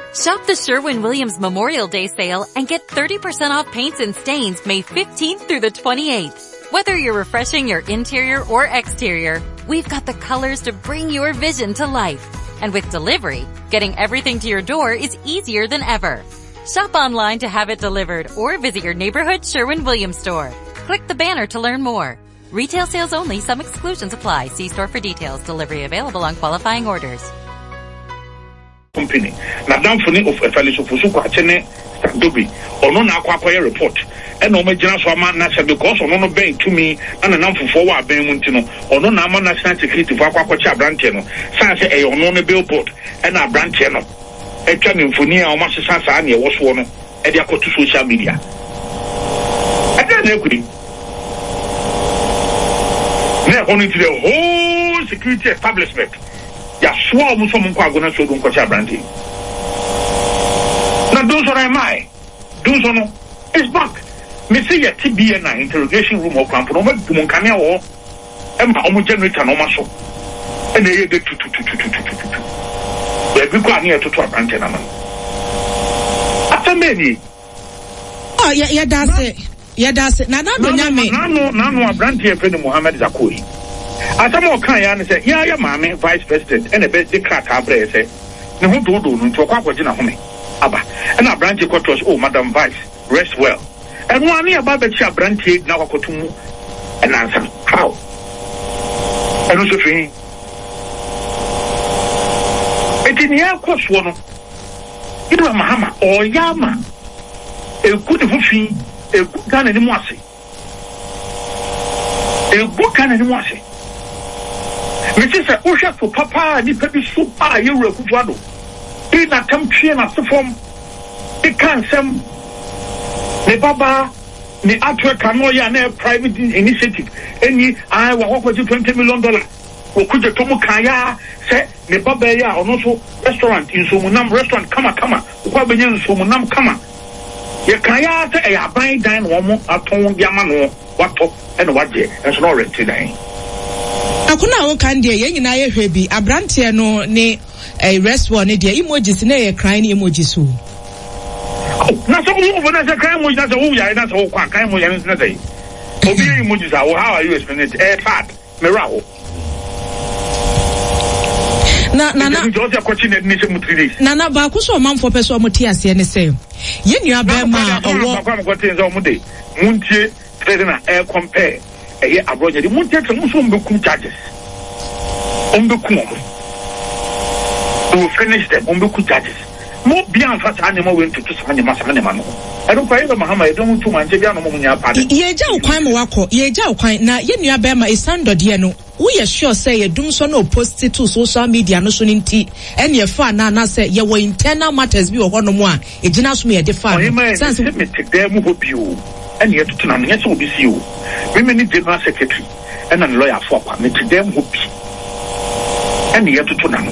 Shop the Sherwin-Williams Memorial Day sale and get 30% off paints and stains May 15th through the 28th. Whether you're refreshing your interior or exterior, we've got the colors to bring your vision to life. And with delivery, getting everything to your door is easier than ever. Shop online to have it delivered or visit your neighborhood Sherwin-Williams store. Click the banner to learn more. Retail sales only. Some exclusions apply. See store for details. Delivery available on qualifying orders. Company. Now, down for of a fellow Fusuka Chene, Dobi, or no Aqua report. And no major Swama Nasa because on no bay to me and an for forward Bemuntino, or no Nama National Security for Aquacha Brantino, Sansa a on no billboard, and a Brantino. A channel for near Master Sansania was one at the to social media. I don't know. Now, only to the whole security establishment. Ya swore musomu kwa gona so dun kwacha brandy. Na those are my. Those are no. It's back. Me see ya TBN na interrogation room o kampo no mo kania wo. Emba omo generator no maso. E na ye de tu. Be bi kwa ni to brandy na man. After me. Oh ya that's it. Na do nyame. Na brandy e pe ni Mohammed Zakoi. Asamo kan ya ne say ya maame vice president and a best crack abre say ne ho do no nto kwa kwagina home aba na branch quarters oh madam vice rest well and one near baba cha branch na kwakotumu and answer how and also free etinia kwoswo no ina mahama o yama e good fufi e good kana ni mwase e good kana ni mwase. Which is a usher for papa, ni pepi super, you were good. In a country and a form, it can't some. The baba, the actual canoya, private initiative. Any, I will offer you $20 million. Or could you come kaya, say, the baba, ya, or also restaurant in Sumunam restaurant, kama, Wabanyan Sumunam, kama. Ye kaya, say, a buy dine woman, a tone yamano, what top, and what ye, and so already today. Akuna won kan de yen nyina ye hwe bi abrante no ne rest one de emojis na ye crying emoji so na so mo over na say crying emoji na so wo ya na so kwa crying emoji na say obi emojis how are you explain it fat me rawo na ba ku so manfo peso mo ti ase ne say ye nua ba ma owo kwa mo tin so mo de muntie trade na compare eye abroja di muntie so mo kum charges ombekum we will finish them ombekum charges mo bia fast animal went to sanya masama no I don't pray Muhammad I don't to manje bia no mo nya pa ye ja ukwan mo wakọ ye ja ukwan na ye nua ba ma isando de no we are sure say ye dum so no post to social media no so nti ene ye fa na say ye were internal matters bi wo hono mo a ejina so me ye de fa sense me take there mo bi o ene ye tutu na me so obi si o me ni general secretary ene lawyer for kwa me take there mo bi ene ye tutu na no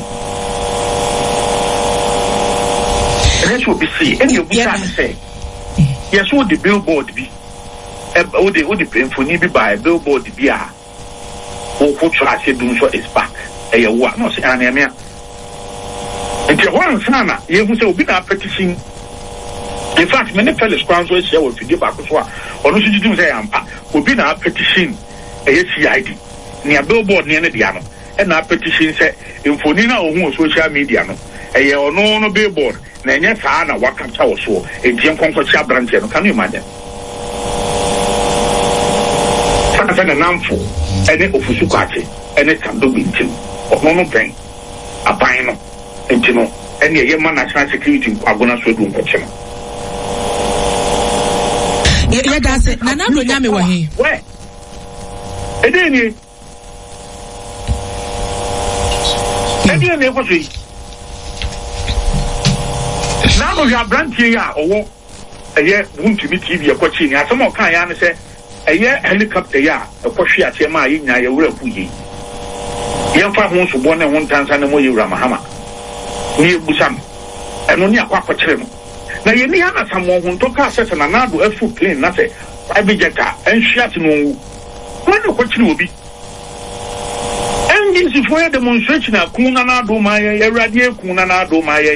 ene so obi si ene obi can say yes what the billboard be o the infoni bi by billboard bi a who try to do so is back a what no say anemia until one sana you who say obi na petition in fact many fellows grounds we share with you back so or no should do say ampa obi na petition a CID near billboard near the ano and na petition say infoni na ohun social media no e no billboard na enya saa na waka cha wo so e die nkonkwachi abrante no can you imagine sana na namfo ene ofusu kwache ene tando bintim ono pen aban no enti no ene ye ma national security kwagona so du nkoche no ye dase na na do nyame wo he we edeni ko so na no ya brantie ya owo eye wuntumi TV ekwachi ni asemo kan ya ne se eye helicopter ya ekwahwe atema ayi nya ya wura kuyi yemfa ho so bone ho ntansa ne mo yewura mahama ni ebusam eno ni akwa kwakere no na ye ni ana samo ho nto ka sese na nado afu plane na se abijeta enhia te no wu wani kwakiri obi engine si for demonstration akuna na do ma ya radio kuna na do ma ya